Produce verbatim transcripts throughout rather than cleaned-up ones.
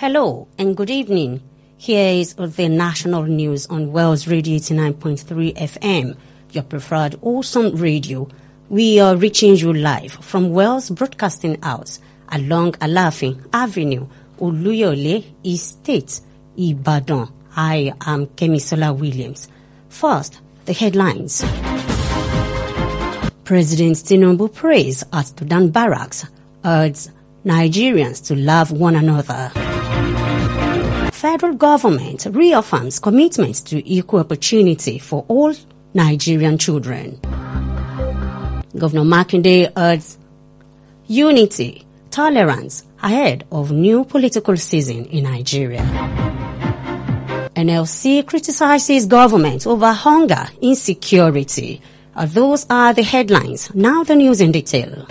Hello and good evening. Here is the national news on Wells Radio eighty-nine point three F M, your preferred awesome radio. We are reaching you live from Wells Broadcasting House along Alafin Avenue, Oluyole Estate, Ibadan. I am Kemisola Williams. First, the headlines. President Tinubu prays at Sudan Barracks, urges Nigerians to love one another. Federal government reaffirms commitment to equal opportunity for all Nigerian children. Governor Makinde urges unity, tolerance ahead of new political season in Nigeria. N L C criticizes government over hunger insecurity. Uh, those are the headlines. Now the news in detail.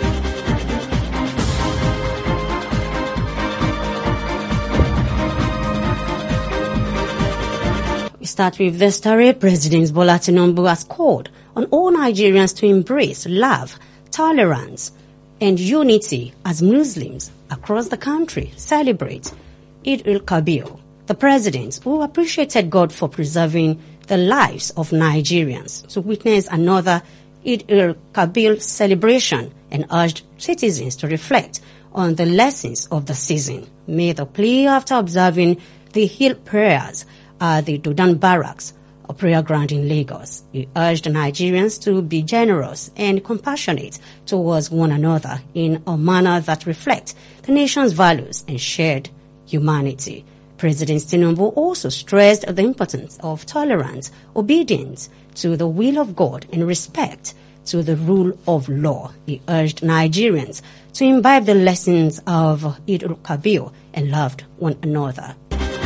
We start with the story. President Bola Tinubu has called on all Nigerians to embrace love, tolerance, and unity as Muslims across the country celebrate Eid al-Kabir. The president, who appreciated God for preserving the lives of Nigerians, to witness another Eid al-Kabir celebration and urged citizens to reflect on the lessons of the season, made a plea after observing the Hill prayers at the Sudan Barracks, a prayer ground in Lagos. He urged Nigerians to be generous and compassionate towards one another in a manner that reflects the nation's values and shared humanity. President Tinubu also stressed the importance of tolerance, obedience to the will of God, and respect to the rule of law. He urged Nigerians to imbibe the lessons of Eid al-Kabir and love one another.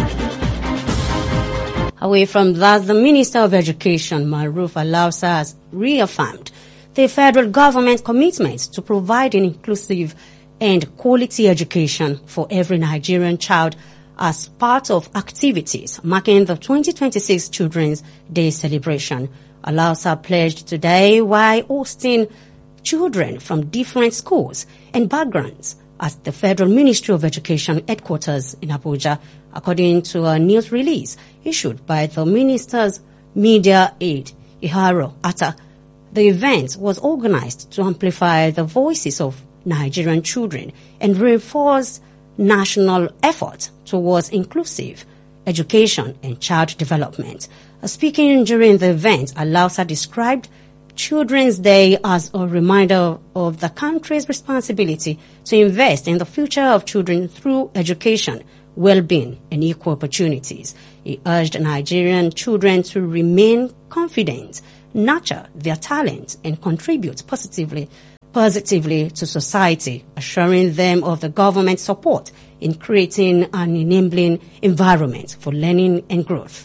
Away from that, the Minister of Education, Maruf Alausa, has reaffirmed the federal government's commitment to providing inclusive and quality education for every Nigerian child as part of activities marking the twenty twenty-six Children's Day celebration. Alausa pledged today while hosting children from different schools and backgrounds at the Federal Ministry of Education headquarters in Abuja, according to a news release issued by the minister's media aide, Iharo Atta. The event was organized to amplify the voices of Nigerian children and reinforce national effort towards inclusive education and child development. Speaking during the event, Alausa described Children's Day as a reminder of the country's responsibility to invest in the future of children through education, well-being, and equal opportunities. He urged Nigerian children to remain confident, nurture their talents, and contribute positively positively to society, assuring them of the government's support in creating an enabling environment for learning and growth.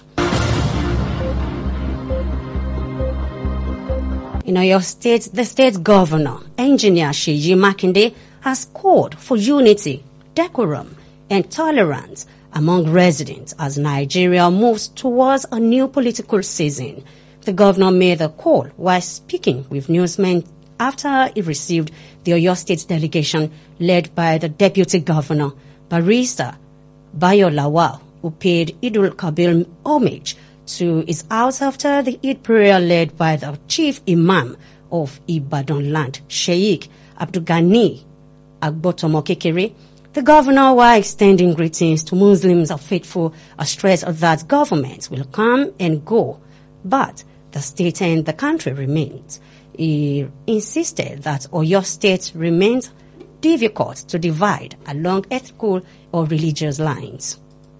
In Oyo State, the state governor, Engineer Seyi Makinde, has called for unity, decorum, and tolerance among residents as Nigeria moves towards a new political season. The governor made the call while speaking with newsmen after he received the Oyo State delegation led by the Deputy Governor, Barrister Bayo Lawal, who paid Eid al-Kabir homage to his house after the Eid prayer led by the Chief Imam of Ibadan land, Sheikh Abdulgani Agbotomo Kekere. The governor, while extending greetings to Muslims of faithful, stressed that government will come and go, but the state and the country remains. He insisted that Oyo State remains difficult to divide along ethical or religious lines.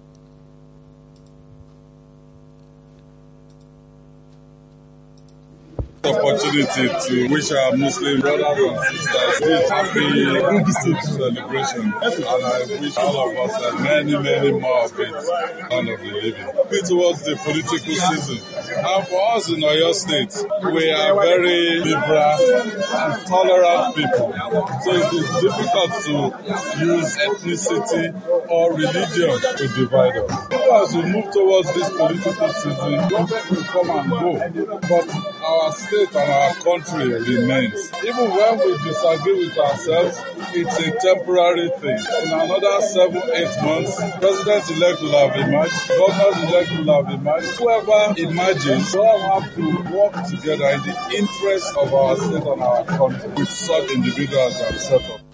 Opportunity to wish our Muslim brothers and sisters this happy Eid celebration, and I wish all of us uh, many, many more of it, none of the living. It was the political season, And for us in Oyo State, we are very liberal and tolerant people. So it is difficult to use ethnicity or religion to divide us. As we move towards this political season, government will come and go, but our state and our country remains. Even when we disagree with ourselves, it's a temporary thing. In another seven, eight months, President-elect will have emerged, Governors-elect will have emerged. Whoever emerges, we all have to work together in the interest of our state and our country with such individuals and set up.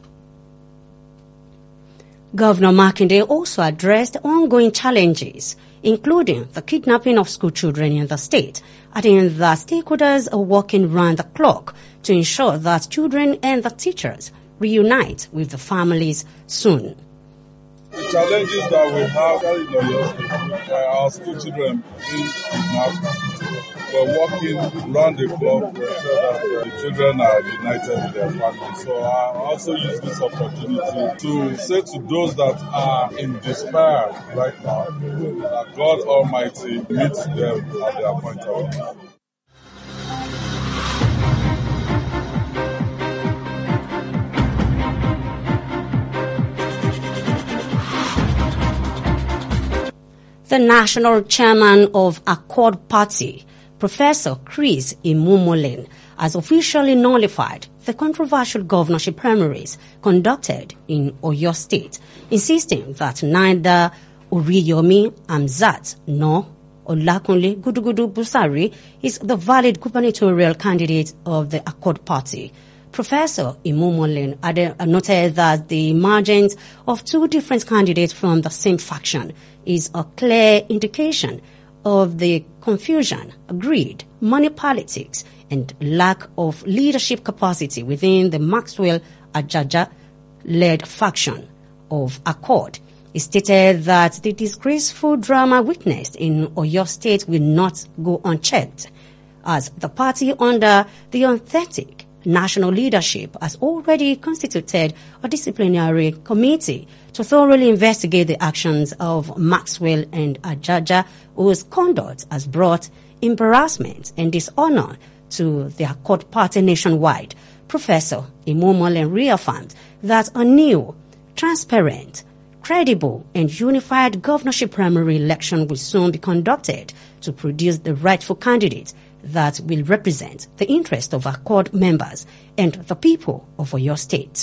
Governor Makinde also addressed ongoing challenges, including the kidnapping of school children in the state, adding that stakeholders are working round the clock to ensure that children and the teachers reunite with the families soon. The challenges that we have in Oyo State, our school children being kidnapped, we're working round the clock to ensure that the children are united with their families. So I also use this opportunity to say to those that are in despair right now that God Almighty meets them at their point of need. The national chairman of Accord Party, Professor Chris Imumolin, has officially nullified the controversial governorship primaries conducted in Oyo State, insisting that neither Oriyomi Hamzat nor Olakunle Gudugudu Busari is the valid gubernatorial candidate of the Accord Party. Professor Imumolin noted that the emergence of two different candidates from the same faction is a clear indication of the confusion, greed, money politics, and lack of leadership capacity within the Maxwell Ajaja-led faction of Accord. He stated that the disgraceful drama witnessed in Oyo State will not go unchecked, as the party under the authentic national leadership has already constituted a disciplinary committee to thoroughly investigate the actions of Maxwell and Ajaja, whose conduct has brought embarrassment and dishonor to the Accord Party nationwide. Professor Imumolin reaffirmed that a new, transparent, credible and unified governorship primary election will soon be conducted to produce the rightful candidate that will represent the interest of Accord members and the people of Oyo State.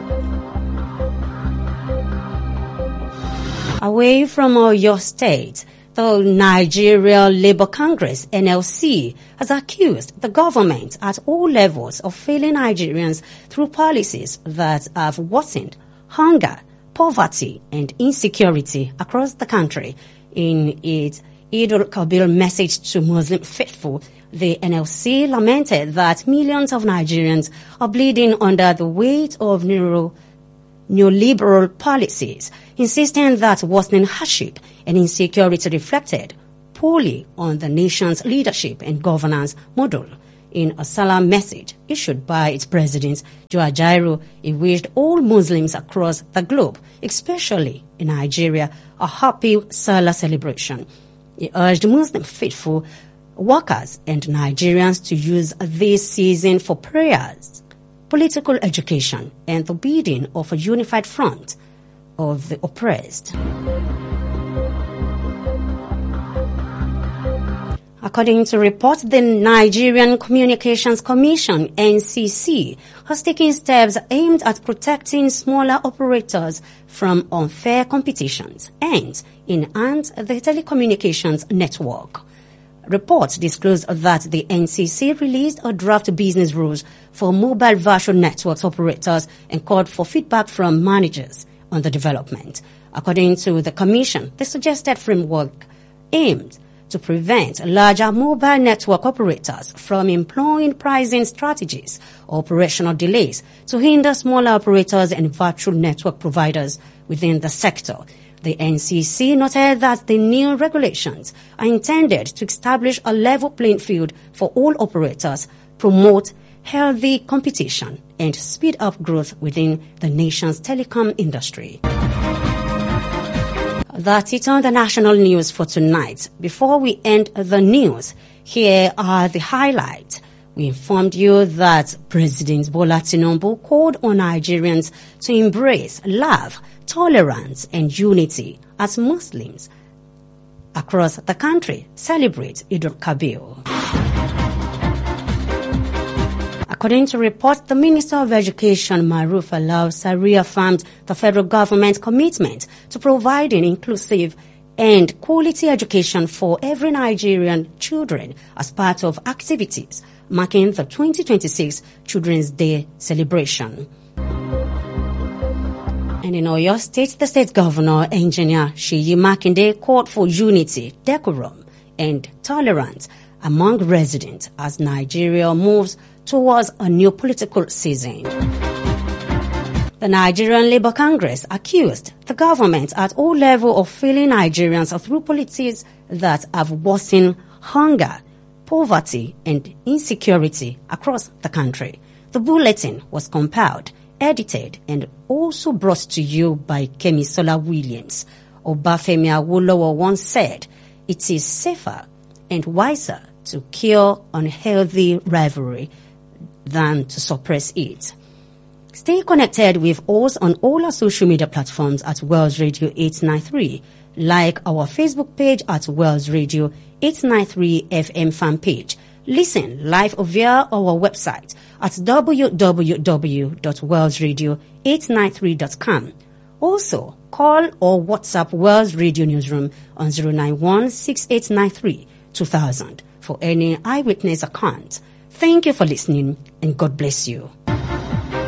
Away from Oyo State, the Nigeria Labour Congress, N L C, has accused the government at all levels of failing Nigerians through policies that have worsened hunger, poverty and insecurity across the country. In its Eid al-Kabir message to Muslim faithful, the N L C lamented that millions of Nigerians are bleeding under the weight of neuro, neoliberal policies, insisting that worsening hardship and insecurity reflected poorly on the nation's leadership and governance model. In a Salah message issued by its president, Joe Ajaero, he wished all Muslims across the globe, especially in Nigeria, a happy Salah celebration. He urged Muslim faithful workers and Nigerians to use this season for prayers, political education, and the building of a unified front of the oppressed. According to reports, the Nigerian Communications Commission, N C C, has taken steps aimed at protecting smaller operators from unfair competitions and enhance the telecommunications network. Reports disclosed that the N C C released a draft business rules for mobile virtual networks operators and called for feedback from managers on the development. According to the Commission, the suggested framework aimed to prevent larger mobile network operators from employing pricing strategies or operational delays to hinder smaller operators and virtual network providers within the sector. The N C C noted that the new regulations are intended to establish a level playing field for all operators, promote healthy competition, and speed up growth within the nation's telecom industry. That's it on the national news for tonight. Before we end the news, here are the highlights. We informed you that President Bola Tinubu called on Nigerians to embrace love, tolerance, and unity as Muslims across the country celebrate Eid al-Kabir. According to reports, the Minister of Education, Maruf Alausa, reaffirmed the federal government's commitment to providing inclusive and quality education for every Nigerian children as part of activities marking the twenty twenty-six Children's Day celebration. And in Oyo State, the state governor, Engineer Seyi Makinde, called for unity, decorum, and tolerance among residents as Nigeria moves towards a new political season. The Nigerian Labour Congress accused the government at all levels of failing Nigerians through policies that have worsened hunger, poverty, and insecurity across the country. The bulletin was compiled, edited, and also brought to you by Kemisola Williams. Obafemi Awolowo once said, "It is safer and wiser to cure unhealthy rivalry than to suppress it." Stay connected with us on all our social media platforms at Wells Radio eight ninety-three. Like our Facebook page at Wells Radio eight ninety-three F M fan page. Listen live via our website at w w w dot wells radio eight ninety-three dot com. Also, call or WhatsApp Wells Radio Newsroom on zero nine one six eight nine three two thousand for any eyewitness account. Thank you for listening, and God bless you.